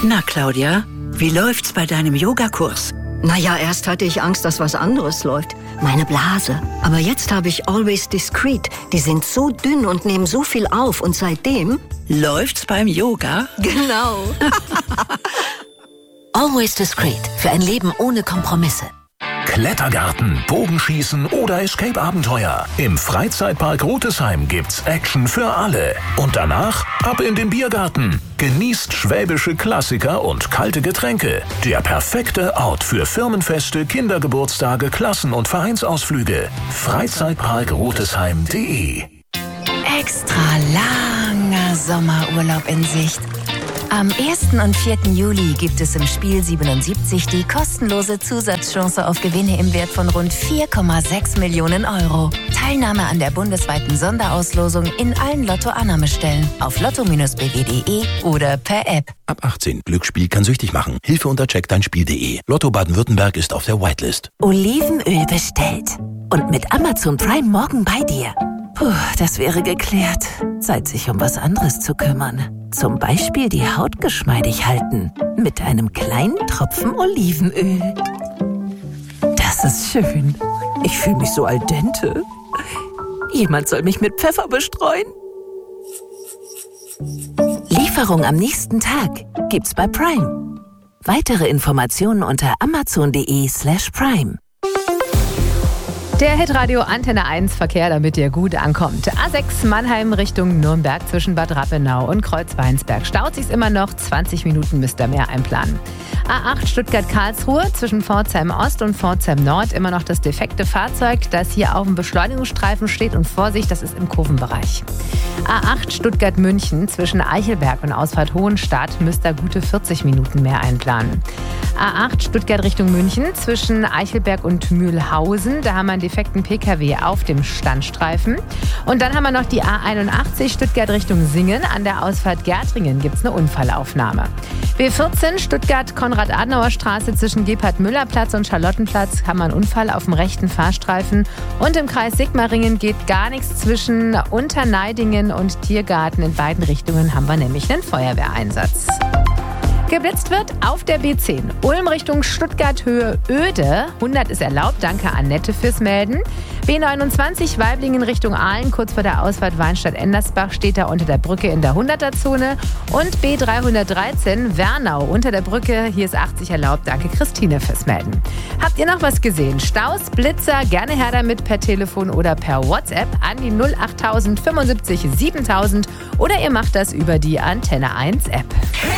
Na, Claudia, wie läuft's bei deinem Yogakurs? Naja, erst hatte ich Angst, dass was anderes läuft. Meine Blase. Aber jetzt habe ich Always Discreet. Die sind so dünn und nehmen so viel auf. Und seitdem... Läuft's beim Yoga? Genau. Always Discreet. Für ein Leben ohne Kompromisse. Klettergarten, Bogenschießen oder Escape-Abenteuer. Im Freizeitpark Rotesheim gibt's Action für alle. Und danach ab in den Biergarten. Genießt schwäbische Klassiker und kalte Getränke. Der perfekte Ort für Firmenfeste, Kindergeburtstage, Klassen- und Vereinsausflüge. Freizeitparkrotesheim.de. Extra langer Sommerurlaub in Sicht. Am 1. und 4. Juli gibt es im Spiel 77 die kostenlose Zusatzchance auf Gewinne im Wert von rund 4,6 Millionen Euro. Teilnahme an der bundesweiten Sonderauslosung in allen Lotto-Annahmestellen auf lotto-bw.de oder per App. Ab 18. Glücksspiel kann süchtig machen. Hilfe unter checkdeinspiel.de. Lotto Baden-Württemberg ist auf der Whitelist. Olivenöl bestellt. Und mit Amazon Prime morgen bei dir. Puh, das wäre geklärt. Zeit, sich um was anderes zu kümmern. Zum Beispiel die Haut geschmeidig halten. Mit einem kleinen Tropfen Olivenöl. Das ist schön. Ich fühle mich so al dente. Jemand soll mich mit Pfeffer bestreuen. Lieferung am nächsten Tag gibt's bei Prime. Weitere Informationen unter amazon.de/prime. Der Hitradio Antenne 1 Verkehr, damit ihr gut ankommt. A6 Mannheim Richtung Nürnberg zwischen Bad Rappenau und Kreuzweinsberg. Staut sich's immer noch, 20 Minuten müsst ihr mehr einplanen. A8 Stuttgart-Karlsruhe zwischen Pforzheim Ost und Pforzheim Nord. Immer noch das defekte Fahrzeug, das hier auf dem Beschleunigungsstreifen steht. Und Vorsicht, das ist im Kurvenbereich. A8 Stuttgart-München zwischen Eichelberg und Ausfahrt Hohenstadt müsst ihr gute 40 Minuten mehr einplanen. A8 Stuttgart Richtung München zwischen Eichelberg und Mühlhausen. Da haben wir einen defekten PKW auf dem Standstreifen. Und dann haben wir noch die A81 Stuttgart Richtung Singen. An der Ausfahrt Gärtringen gibt es eine Unfallaufnahme. B14 Stuttgart-Konrad-Adenauer-Straße zwischen Gebhard-Müller-Platz und Charlottenplatz haben wir einen Unfall auf dem rechten Fahrstreifen. Und im Kreis Sigmaringen geht gar nichts zwischen Unterneidingen und Tiergarten. In beiden Richtungen haben wir nämlich einen Feuerwehreinsatz. Geblitzt wird auf der B10. Ulm Richtung Stuttgart Höhe Oede. 100 ist erlaubt. Danke Annette fürs Melden. B29 Weiblingen Richtung Aalen. Kurz vor der Ausfahrt Weinstadt-Endersbach steht da unter der Brücke in der 100er-Zone. Und B313 Wernau unter der Brücke. Hier ist 80 erlaubt. Danke Christine fürs Melden. Habt ihr noch was gesehen? Staus, Blitzer, gerne her damit per Telefon oder per WhatsApp an die 08000 75 7000 oder ihr macht das über die Antenne 1 App.